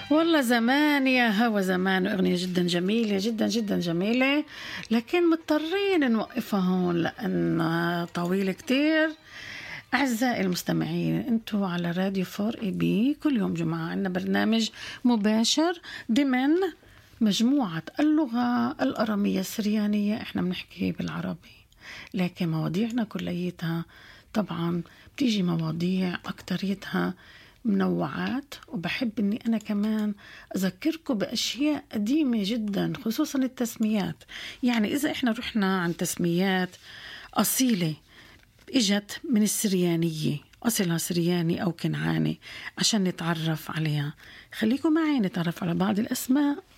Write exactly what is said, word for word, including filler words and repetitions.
والله زمان يا هوا زمان، أغنية جدا جميلة جدا جدا جميلة، لكن مضطرين نوقفها هون لأنها طويلة كتير. أعزائي المستمعين، أنتوا على راديو فور إي بي، كل يوم جمعة عنا برنامج مباشر ضمن مجموعة اللغة الأرامية السريانية. إحنا بنحكي بالعربي، لكن مواضيعنا كليتها طبعا بتيجي مواضيع أكتريتها منوعات، وبحب أني أنا كمان أذكركم بأشياء قديمة جدا، خصوصا التسميات. يعني إذا إحنا رحنا عن تسميات أصيلة إجت من السريانية، أصلها سرياني أو كنعاني، عشان نتعرف عليها. خليكم معي نتعرف على بعض الأسماء